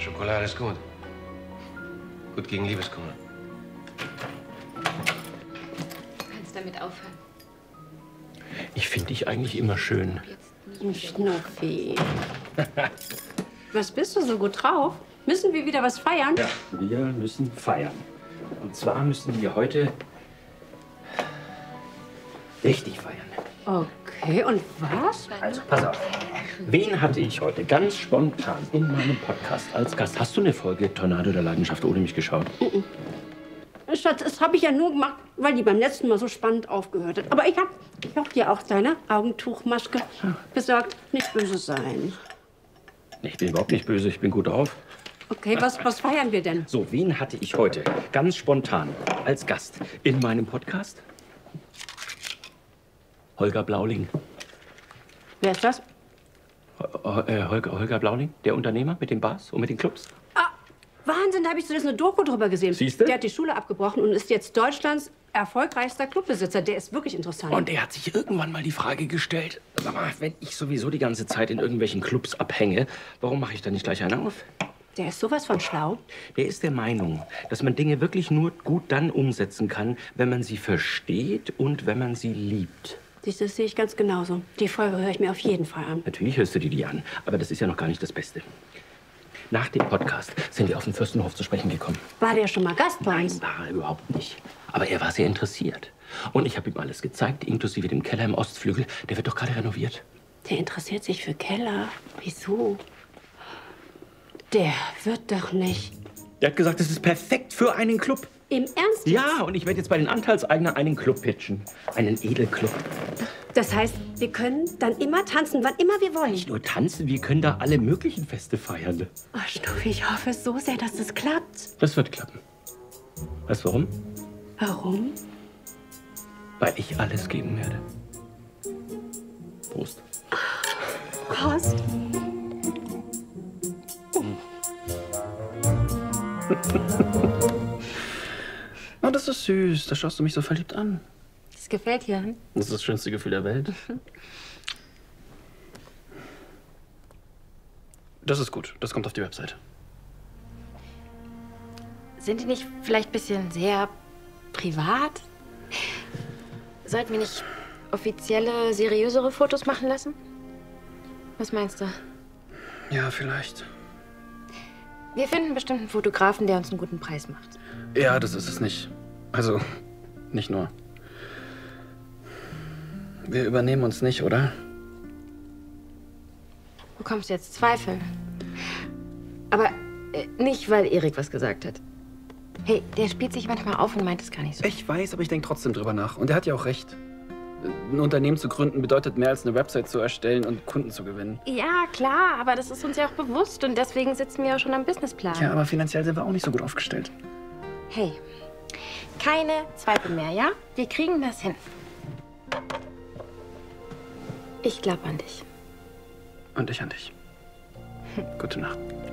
Schokolade ist gut. Gut gegen Liebeskummer. Du kannst damit aufhören. Ich finde dich eigentlich immer schön. Schnuffi. Was bist du so gut drauf? Müssen wir wieder was feiern? Ja, wir müssen feiern. Und zwar müssen wir heute richtig feiern. Okay, und was? Also, pass auf. Wen hatte ich heute ganz spontan in meinem Podcast als Gast? Hast du eine Folge Tornado der Leidenschaft ohne mich geschaut? Schatz, das habe ich ja nur gemacht, weil die beim letzten Mal so spannend aufgehört hat. Aber ich hab dir auch deine Augentuchmaske besorgt. Nicht böse sein. Nee, ich bin überhaupt nicht böse, ich bin gut drauf. Okay, was feiern wir denn? So, wen hatte ich heute ganz spontan als Gast in meinem Podcast? Holger Blauling. Wer ist das? Holger Blauling, der Unternehmer mit den Bars und mit den Clubs. Ah, Wahnsinn, da habe ich zuletzt eine Doku drüber gesehen. Siehste? Der hat die Schule abgebrochen und ist jetzt Deutschlands erfolgreichster Clubbesitzer. Der ist wirklich interessant. Und er hat sich irgendwann mal die Frage gestellt, sag mal, wenn ich sowieso die ganze Zeit in irgendwelchen Clubs abhänge, warum mache ich da nicht gleich einen auf? Der ist sowas von schlau. Der ist der Meinung, dass man Dinge wirklich nur gut dann umsetzen kann, wenn man sie versteht und wenn man sie liebt. Das sehe ich ganz genauso. Die Folge höre ich mir auf jeden Fall an. Natürlich hörst du dir die an, aber das ist ja noch gar nicht das Beste. Nach dem Podcast sind wir auf den Fürstenhof zu sprechen gekommen. War der schon mal Gast bei uns? Nein, war er überhaupt nicht. Aber er war sehr interessiert. Und ich habe ihm alles gezeigt, inklusive dem Keller im Ostflügel. Der wird doch gerade renoviert. Der interessiert sich für Keller. Wieso? Der wird doch nicht. Der hat gesagt, das ist perfekt für einen Club. Im Ernst? Ja, und ich werde jetzt bei den Anteilseignern einen Club pitchen. Einen Edelclub. Das heißt, wir können dann immer tanzen, wann immer wir wollen. Nicht nur tanzen, wir können da alle möglichen Feste feiern. Oh, Stuffi, ich hoffe so sehr, dass das klappt. Das wird klappen. Weißt du warum? Warum? Weil ich alles geben werde. Prost. Prost. Oh, das ist süß. Da schaust du mich so verliebt an. Das gefällt dir, hm? Das ist das schönste Gefühl der Welt. Das ist gut. Das kommt auf die Website. Sind die nicht vielleicht ein bisschen sehr privat? Sollten wir nicht offizielle, seriösere Fotos machen lassen? Was meinst du? Ja, vielleicht. Wir finden bestimmt einen Fotografen, der uns einen guten Preis macht. Ja, das ist es nicht. Also, nicht nur. Wir übernehmen uns nicht, oder? Du bekommst jetzt Zweifel. Aber nicht, weil Erik was gesagt hat. Hey, der spielt sich manchmal auf und meint es gar nicht so. Ich weiß, aber ich denke trotzdem drüber nach. Und er hat ja auch recht. Ein Unternehmen zu gründen bedeutet mehr als eine Website zu erstellen und Kunden zu gewinnen. Ja, klar, aber das ist uns ja auch bewusst und deswegen sitzen wir ja schon am Businessplan. Ja, aber finanziell sind wir auch nicht so gut aufgestellt. Hey, keine Zweifel mehr, ja? Wir kriegen das hin. Ich glaube an dich. Und ich an dich. Gute Nacht.